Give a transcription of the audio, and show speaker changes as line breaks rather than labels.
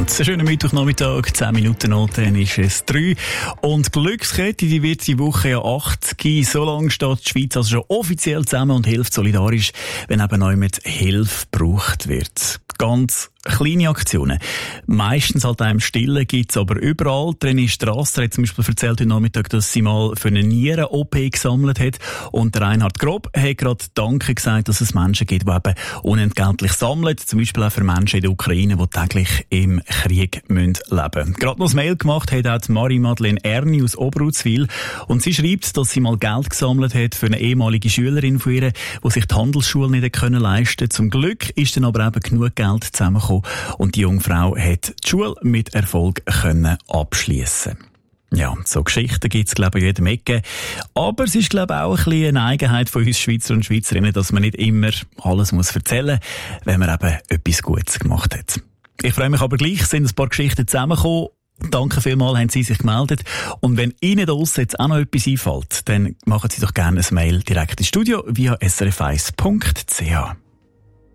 miteinander. Einen schönen Mittwochnachmittag, 10 Minuten noch, dann ist es 3. Und die Glückskette, die wird die Woche ja 80. So lange steht die Schweiz also schon offiziell zusammen und hilft solidarisch, wenn eben neu mit Hilfe gebraucht wird. Ganz kleine Aktionen. Meistens halt auch im Stillen gibt's aber überall. René Strasser hat zum Beispiel erzählt heute Nachmittag, dass sie mal für eine Nieren-OP gesammelt hat. Und der Reinhard Grob hat gerade Danke gesagt, dass es Menschen gibt, die eben unentgeltlich sammeln. Zum Beispiel auch für Menschen in der Ukraine, die täglich im Krieg leben müssen. Gerade noch ein Mail gemacht hat auch Marie-Madeleine Erni aus Oberutzwil. Und sie schreibt, dass sie mal Geld gesammelt hat für eine ehemalige Schülerin von ihr, die sich die Handelsschule nicht leisten konnte. Zum Glück ist dann aber eben genug Geld zusammengekommen und die junge Frau hat die Schule mit Erfolg abschliessen. Ja, so Geschichten gibt's, glaube ich, in jedem Ecke. Aber es ist, glaube ich, auch ein bisschen eine Eigenheit von uns Schweizer und Schweizerinnen, dass man nicht immer alles erzählen muss, wenn man eben etwas Gutes gemacht hat. Ich freue mich aber gleich, sind ein paar Geschichten zusammengekommen. Danke vielmals, haben Sie sich gemeldet. Und wenn Ihnen draussen jetzt auch noch etwas einfällt, dann machen Sie doch gerne ein Mail direkt ins Studio via srf1.ch.